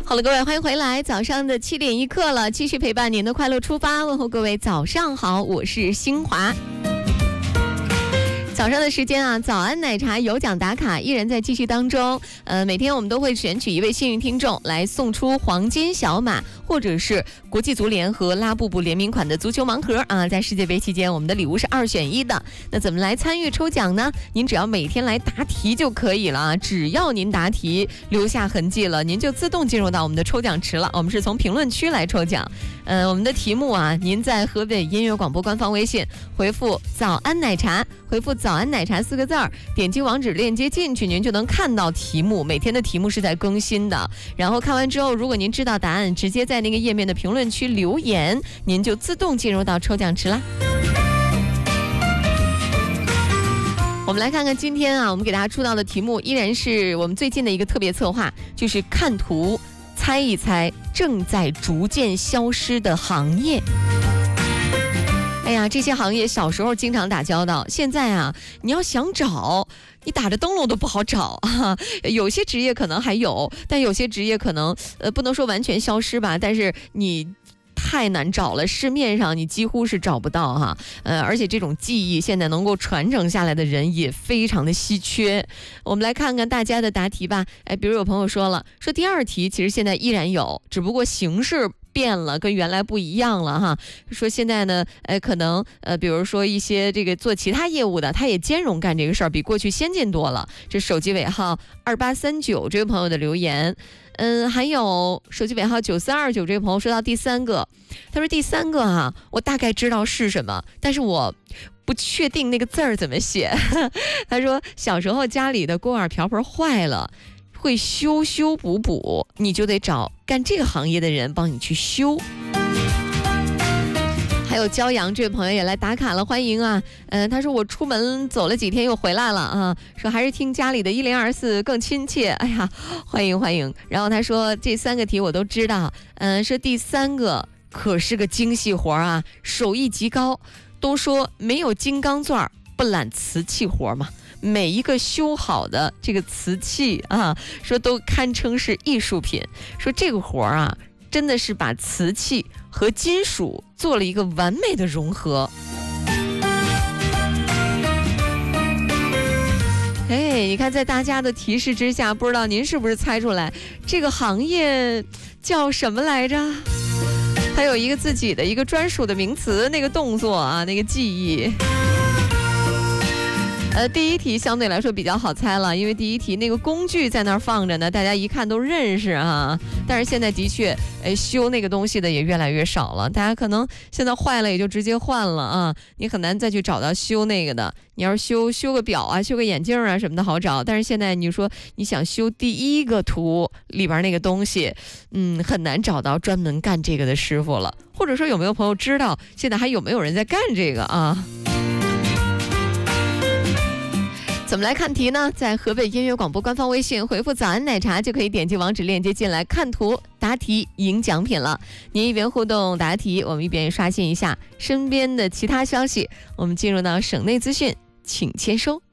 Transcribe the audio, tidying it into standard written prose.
好了，各位，欢迎回来，早上的7点1刻了，继续陪伴您的快乐出发，问候各位早上好，我是新华。早上的时间啊，早安奶茶有奖打卡依然在继续当中。每天我们都会选取一位幸运听众来送出黄金小马，或者是国际足联和拉布布联名款的足球盲盒啊。在世界杯期间，我们的礼物是2选1的。那怎么来参与抽奖呢？您只要每天来答题就可以了，只要您答题留下痕迹了，您就自动进入到我们的抽奖池了。我们是从评论区来抽奖。我们的题目啊，您在河北音乐广播官方微信回复早安奶茶，回复早安奶茶4个字儿，点击网址链接进去，您就能看到题目。每天的题目是在更新的，然后看完之后，如果您知道答案，直接在那个页面的评论区留言，您就自动进入到抽奖池啦。我们来看看今天啊，我们给大家出到的题目依然是我们最近的一个特别策划，就是看图猜一猜正在逐渐消失的行业。哎呀，这些行业小时候经常打交道，现在啊，你要想找，你打着灯笼都不好找啊。有些职业可能还有，但有些职业可能不能说完全消失吧，但是你太难找了，市面上你几乎是找不到哈。而且这种技艺现在能够传承下来的人也非常的稀缺。我们来看看大家的答题吧。比如有朋友说了，说第2题其实现在依然有，只不过形式变了，跟原来不一样了哈。说现在呢，可能比如说一些这个做其他业务的，他也兼容干这个事儿，比过去先进多了。这手机尾号2839这位朋友的留言。还有手机尾号9429这位朋友说到第3个，他说第3个啊，我大概知道是什么，但是我不确定那个字儿怎么写。他说小时候家里的锅碗瓢盆坏了，会修修补补，你就得找干这个行业的人帮你去修。还有骄阳这位朋友也来打卡了，欢迎啊！他说我出门走了几天又回来了啊，说还是听家里的1024更亲切。哎呀，欢迎欢迎！然后他说这3个题我都知道，说第3个可是个精细活啊，手艺极高。都说没有金刚钻不揽瓷器活嘛。每一个修好的这个瓷器啊，说都堪称是艺术品。说这个活啊，真的是把瓷器和金属做了一个完美的融合。你看在大家的提示之下，不知道您是不是猜出来这个行业叫什么来着？它有一个自己的一个专属的名词，那个动作啊，那个技艺。第1题相对来说比较好猜了，因为第1题那个工具在那儿放着呢，大家一看都认识啊。但是现在的确，修那个东西的也越来越少了，大家可能现在坏了也就直接换了啊，你很难再去找到修那个的。你要是修个表啊，修个眼镜啊什么的好找，但是现在你说你想修第1个图里边那个东西，很难找到专门干这个的师傅了。或者说有没有朋友知道现在还有没有人在干这个啊？怎么来看题呢？在河北音乐广播官方微信回复早安奶茶就可以点击网址链接进来看图答题赢奖品了。您一边互动答题，我们一边刷新一下身边的其他消息。我们进入到省内资讯，请签收。